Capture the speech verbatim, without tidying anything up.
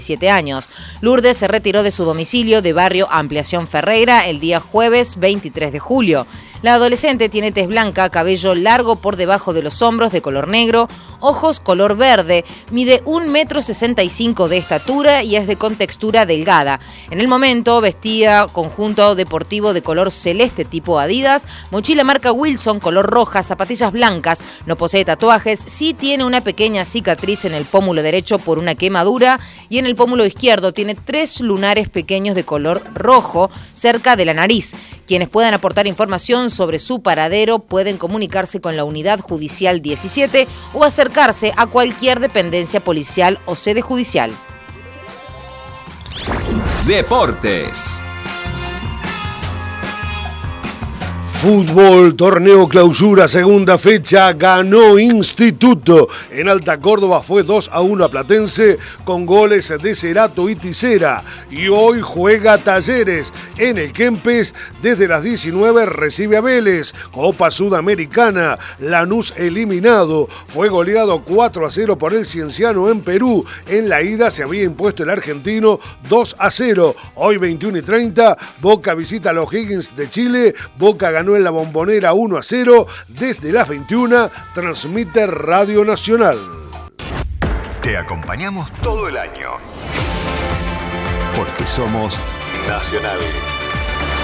siete años. Lourdes se retiró de su domicilio de barrio Ampliación Ferreira el día jueves veintitrés de julio. La adolescente tiene tez blanca, cabello largo por debajo de los hombros de color negro, ojos color verde, mide un metro sesenta y cinco de estatura y es de contextura delgada. En el momento vestía conjunto deportivo de color celeste tipo Adidas, mochila marca Wilson color roja, zapatillas blancas, no posee tatuajes, sí tiene una pequeña cicatriz en el pómulo derecho por una quemadura y en el pómulo izquierdo tiene tres lunares pequeños de color rojo cerca de la nariz. Quienes puedan aportar información sobre su paradero pueden comunicarse con la Unidad Judicial diecisiete o acercarse a cualquier dependencia policial o sede judicial. Deportes. Fútbol, torneo clausura, segunda fecha, ganó Instituto. En Alta Córdoba fue dos a uno a Platense con goles de Cerato y Tisera. Y hoy juega Talleres en el Kempes. Desde las diecinueve recibe a Vélez. Copa Sudamericana, Lanús eliminado. Fue goleado cuatro a cero por el Cienciano en Perú. En la ida se había impuesto el argentino dos a cero. Hoy veintiuno y treinta, Boca visita a los Higgins de Chile. Boca ganó en la Bombonera uno a cero. Desde las veintiuna transmite Radio Nacional. Te acompañamos todo el año. Porque somos Nacional.